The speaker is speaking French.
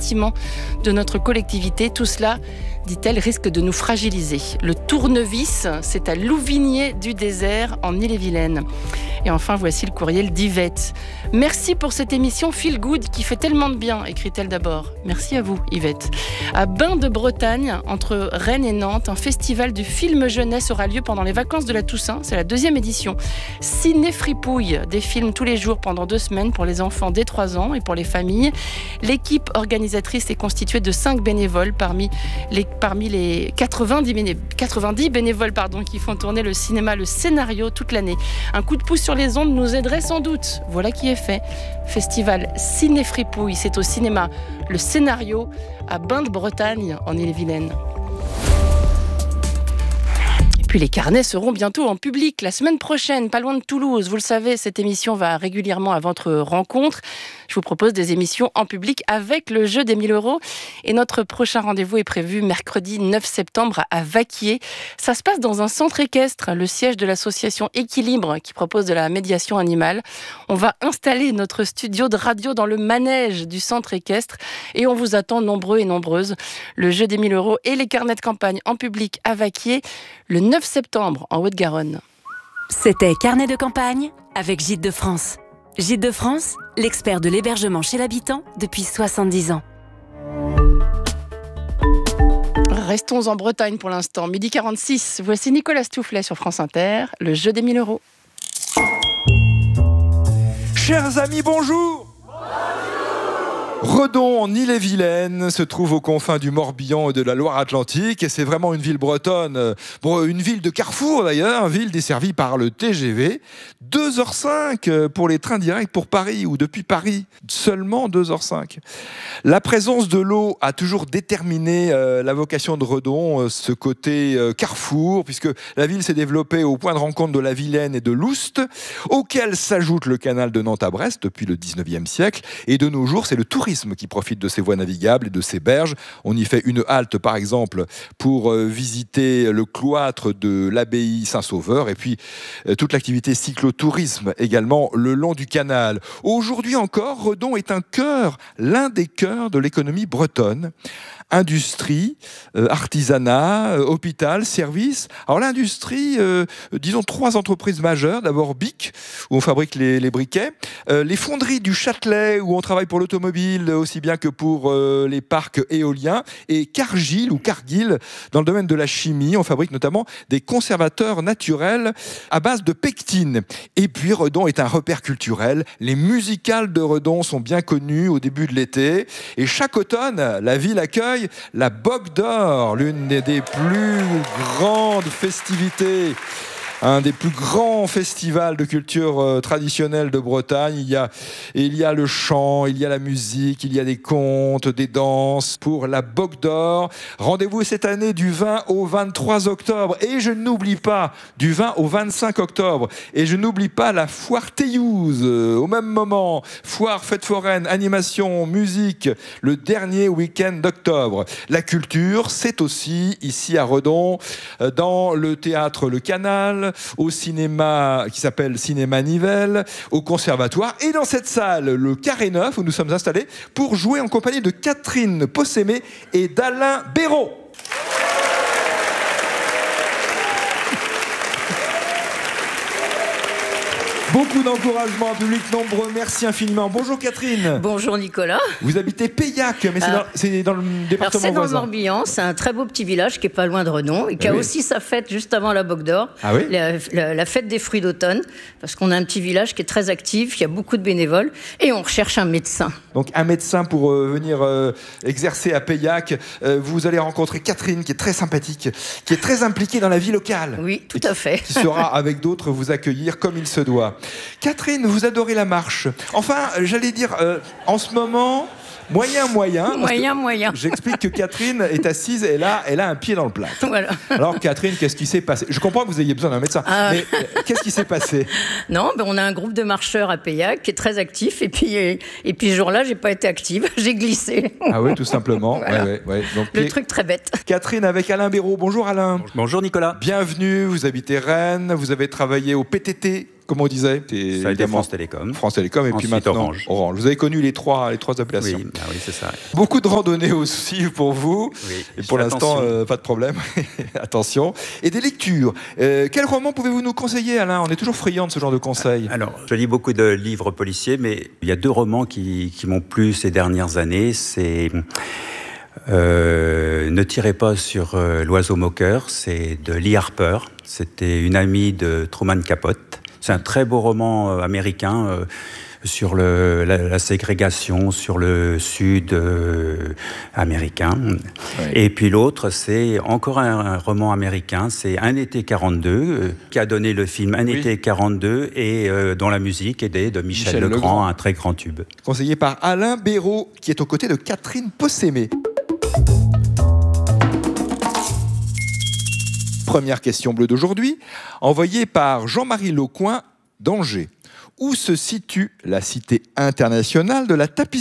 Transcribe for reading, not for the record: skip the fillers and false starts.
bâtiments de notre collectivité. Tout cela, dit-elle, risque de nous fragiliser. Le tournevis, c'est à Louvigné du Désert, en Ille-et-Vilaine. Et enfin, voici le courriel d'Yvette. Merci pour cette émission Feel Good qui fait tellement de bien, écrit-elle d'abord. Merci à vous, Yvette. À Bain de Bretagne, entre Rennes et Nantes, un festival du film jeunesse aura lieu pendant les vacances de la Toussaint. C'est la 2e édition. Ciné-fripouille, des films tous les jours pendant 2 semaines pour les enfants dès 3 ans et pour les familles. L'équipe organisatrice est constituée de 5 bénévoles parmi les 90 bénévoles qui font tourner le cinéma, le scénario toute l'année. Un coup de pouce sur les ondes nous aiderait sans doute. Voilà qui est fait. Festival Ciné-fripouille, c'est au cinéma Le Scénario à Bain de Bretagne en Ille-et-Vilaine. Puis les carnets seront bientôt en public la semaine prochaine, pas loin de Toulouse. Vous le savez, cette émission va régulièrement à votre rencontre. Je vous propose des émissions en public avec le jeu des 1000 €. Et notre prochain rendez-vous est prévu mercredi 9 septembre à Vaquier. Ça se passe dans un centre équestre, le siège de l'association Équilibre qui propose de la médiation animale. On va installer notre studio de radio dans le manège du centre équestre et on vous attend nombreux et nombreuses. Le jeu des 1000 € et les carnets de campagne en public à Vaquier le 9 septembre en Haute-Garonne. C'était Carnet de campagne avec Gîtes de France. Gîtes de France, l'expert de l'hébergement chez l'habitant depuis 70 ans. Restons en Bretagne pour l'instant. 12h46, voici Nicolas Stoufflet sur France Inter, le jeu des 1000 €. Chers amis, bonjour. Redon, en Ille-et-Vilaine, se trouve aux confins du Morbihan et de la Loire-Atlantique. Et c'est vraiment une ville bretonne, une ville de carrefour d'ailleurs, ville desservie par le TGV. 2h05 pour les trains directs pour Paris ou depuis Paris, seulement 2h05. La présence de l'eau a toujours déterminé la vocation de Redon, ce côté carrefour, puisque la ville s'est développée au point de rencontre de la Vilaine et de l'Oust, auquel s'ajoute le canal de Nantes à Brest depuis le 19e siècle. Et de nos jours, c'est le tourisme qui profite de ces voies navigables et de ces berges. On y fait une halte, par exemple, pour visiter le cloître de l'abbaye Saint-Sauveur et puis toute l'activité cyclotourisme également le long du canal. Aujourd'hui encore, Redon est l'un des cœurs de l'économie bretonne. Industrie, artisanat, hôpital, services. Alors l'industrie, disons 3 entreprises majeures. D'abord BIC, où on fabrique les briquets. Les fonderies du Châtelet, où on travaille pour l'automobile, aussi bien que pour les parcs éoliens. Et Cargill ou Cargill, dans le domaine de la chimie. On fabrique notamment des conservateurs naturels à base de pectine. Et puis Redon est un repère culturel. Les musicales de Redon sont bien connues au début de l'été. Et chaque automne, la ville accueille la Bogue d'Or, l'une des plus grandes festivités, un des plus grands festivals de culture traditionnelle de Bretagne. Il y a le chant, il y a la musique, il y a des contes, des danses pour la Bogue d'Or. Rendez-vous cette année du 20 au 23 octobre. Et je n'oublie pas, du 20 au 25 octobre. Et je n'oublie pas la foire Théouse. Au même moment, foire, fête foraine, animation, musique, le dernier week-end d'octobre. La culture, c'est aussi ici à Redon, dans le théâtre Le Canal, au cinéma qui s'appelle Cinéma Nivelles, au conservatoire et dans cette salle, le Carré Neuf, où nous sommes installés pour jouer en compagnie de Catherine Possémé et d'Alain Béraud. Beaucoup d'encouragement, public nombreux, merci infiniment. Bonjour Catherine. Bonjour Nicolas. Vous habitez Paillac, mais c'est dans le département voisin. C'est dans le Morbihan, c'est un très beau petit village qui est pas loin de Redon et qui a aussi sa fête juste avant la Bogue d'Or, la fête des fruits d'automne, parce qu'on a un petit village qui est très actif, il y a beaucoup de bénévoles et on recherche un médecin. Donc un médecin pour venir exercer à Paillac. Vous allez rencontrer Catherine qui est très sympathique, qui est très impliquée dans la vie locale. Oui, tout à fait. Qui saura avec d'autres vous accueillir comme il se doit. Catherine, vous adorez la marche. Enfin, j'allais dire, en ce moment, moyen. Moyen. J'explique que Catherine est assise et là, elle a un pied dans le plat. Voilà. Alors Catherine, qu'est-ce qui s'est passé ? Je comprends que vous ayez besoin d'un médecin, mais qu'est-ce qui s'est passé ? Non, on a un groupe de marcheurs à Paillac qui est très actif et puis ce jour-là, j'ai pas été active, j'ai glissé. Ah oui, tout simplement. Voilà. Ouais. Donc, le truc très bête. Catherine avec Alain Béraud. Bonjour Alain. Bonjour Nicolas. Bienvenue, vous habitez Rennes, vous avez travaillé au PTT. comme on disait. Ça a été France Télécom. France Télécom et puis maintenant Orange. Vous avez connu les trois appellations. Oui, c'est ça. Beaucoup de randonnées aussi pour vous. Oui, et pour l'instant, pas de problème. Attention. Et des lectures. Quel roman pouvez-vous nous conseiller, Alain ? On est toujours friand de ce genre de conseils. Alors, je lis beaucoup de livres policiers, mais il y a 2 romans qui m'ont plu ces dernières années. C'est Ne tirez pas sur l'oiseau moqueur, c'est de Lee Harper. C'était une amie de Truman Capote. C'est un très beau roman américain sur la ségrégation, sur le sud américain. Oui. Et puis l'autre, c'est encore un roman américain, c'est Un été 42, qui a donné le film Un été 42 et dont la musique est de Michel Legrand, un très grand tube. Conseillé par Alain Béraud, qui est aux côtés de Catherine Possémé. Première question bleue d'aujourd'hui, envoyée par Jean-Marie Lecoin d'Angers. Où se situe la cité internationale de la tapisserie ?